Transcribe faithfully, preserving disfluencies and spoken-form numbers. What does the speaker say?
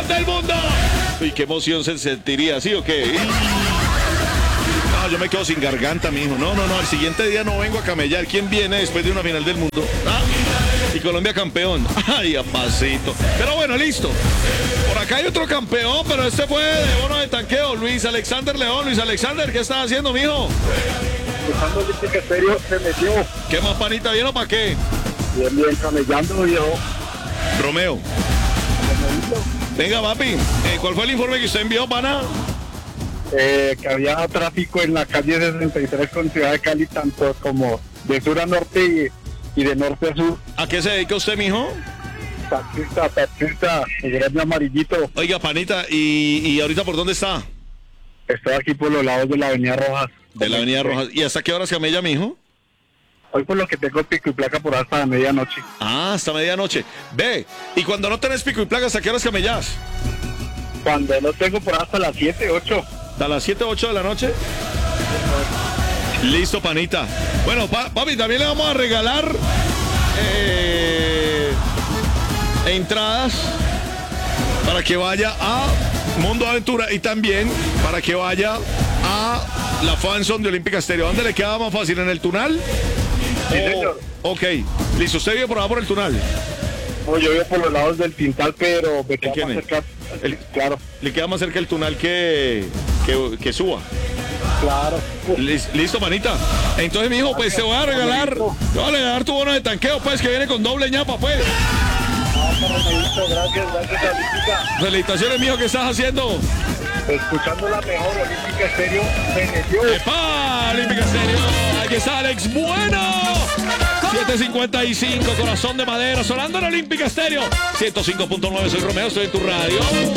del mundo. Uy, qué emoción se sentiría, ¿sí o qué? No, yo me quedo sin garganta, mijo. No, no, no, el siguiente día no vengo a camellar. ¿Quién viene después de una final del mundo? ¿Ah? Y Colombia campeón. Ay, apacito. Pero bueno, listo. Por acá hay otro campeón, pero este fue de bono de tanqueo. Luis Alexander León. Luis Alexander, ¿qué estás haciendo, mijo? Buscando Olímpica Estéreo, se metió. ¿Qué más, panita? ¿Bien o para qué? Bien, bien, camellando, viejo. Romeo. Venga, papi. Eh, ¿Cuál fue el informe que usted envió, pana? Eh, que había tráfico en la calle sesenta y tres con Ciudad de Cali, tanto como de sur a norte y, y de norte a sur. ¿A qué se dedica usted, mijo? Taxista, taxista, el grande amarillito. Oiga, panita, ¿y, y ahorita por dónde está? Estoy aquí por los lados de la Avenida Rojas. De la Avenida Rojas. ¿Y hasta qué hora se camella, mijo? Hoy por lo que tengo pico y placa por hasta la medianoche. Ah, hasta medianoche. Ve, y cuando no tenés pico y placa, ¿hasta qué horas camellás? Cuando no tengo por hasta las siete, ocho. ¿A las siete, ocho de la noche? Listo, panita. Bueno, pa papi, también le vamos a regalar eh, entradas para que vaya a Mundo Aventura y también para que vaya a la fanzone de Olímpica Estéreo. ¿Dónde le queda más fácil? ¿En el Tunal? Sí, señor. Ok, listo. ¿Usted vive por allá por el Tunal? No, yo vivo por los lados del Tintal, pero me queda quién más es? cerca. El- Claro, Le queda más cerca el Tunal que, que, que suba. claro. Lis- Listo, manita. Entonces, mijo, pues te voy a regalar, te voy a regalar tu bono de tanqueo, pues, que viene con doble ñapa, pues. Ah, Rafaelito, gracias, gracias a Olímpica. Felicitaciones, mijo, ¿qué estás haciendo? Escuchando la mejor Olímpica Estéreo, se metió. ¡Epa! Olímpica Estéreo. Aquí está Alex Bueno. siete cincuenta y cinco, corazón de madera, sonando en Olímpica Estéreo. ciento cinco punto nueve, soy Romeo, estoy en tu radio.